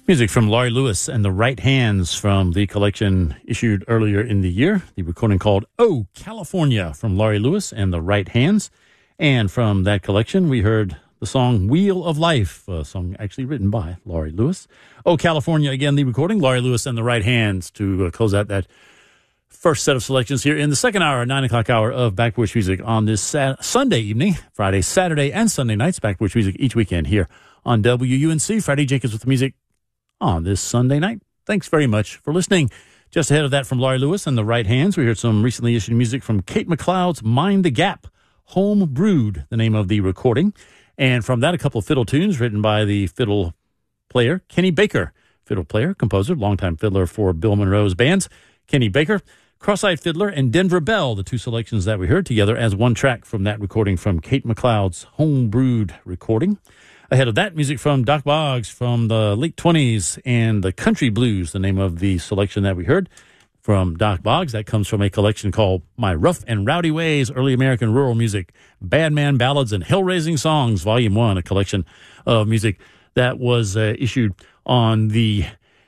Music from Laurie Lewis and the Right Hands from the collection issued earlier in the year. The recording called Oh, California from Laurie Lewis and the Right Hands. And from that collection, we heard the song Wheel of Life, a song actually written by Laurie Lewis. Oh, California, again, the recording, Laurie Lewis and the Right Hands to close out that first set of selections here in the second hour, 9 o'clock hour of Backporch Music on this Sunday evening, Friday, Saturday, and Sunday nights. Backporch Music each weekend here on WUNC. Freddie Jenkins with the music on this Sunday night. Thanks very much for listening. Just ahead of that from Laurie Lewis and the Right Hands, we heard some recently issued music from Kate McLeod's Mind the Gap, Home Brewed, the name of the recording. And from that, a couple of fiddle tunes written by the fiddle player Kenny Baker. Fiddle player, composer, longtime fiddler for Bill Monroe's bands. Kenny Baker, Cross-Eyed Fiddler, and Denver Bell, the two selections that we heard together as one track from that recording from Kate McLeod's Home Brewed recording. Ahead of that, music from Doc Boggs from the late 20s and the Country Blues, the name of the selection that we heard from Doc Boggs. That comes from a collection called My Rough and Rowdy Ways, Early American Rural Music, Bad Man Ballads, and Hill-Raising Songs, Volume 1, a collection of music that was issued on the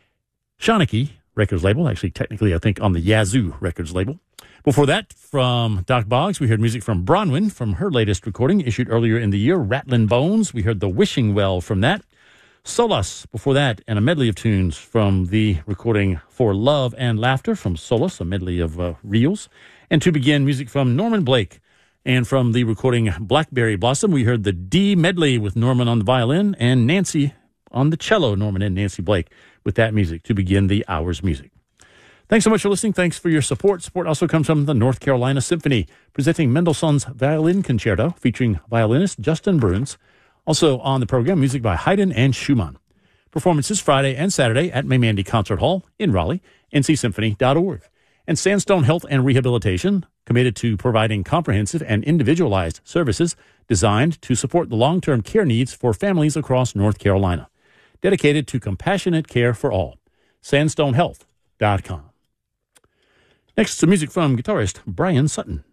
Shawnee Records label, actually technically I think on the Yazoo Records label. Before that, from Doc Boggs, we heard music from Bronwyn from her latest recording issued earlier in the year, Rattlin' Bones. We heard The Wishing Well from that. Solace before that, and a medley of tunes from the recording For Love and Laughter from Solace, a medley of reels. And to begin, music from Norman Blake. And from the recording Blackberry Blossom, we heard the D medley with Norman on the violin and Nancy on the cello, Norman and Nancy Blake, with that music to begin the hour's music. Thanks so much for listening. Thanks for your support. Support also comes from the North Carolina Symphony, presenting Mendelssohn's Violin Concerto, featuring violinist Justin Bruns. Also on the program, music by Haydn and Schumann. Performances Friday and Saturday at Maymandy Concert Hall in Raleigh, ncsymphony.org. And Sandstone Health and Rehabilitation, committed to providing comprehensive and individualized services designed to support the long-term care needs for families across North Carolina. Dedicated to compassionate care for all. Sandstonehealth.com. Next, some music from guitarist Brian Sutton.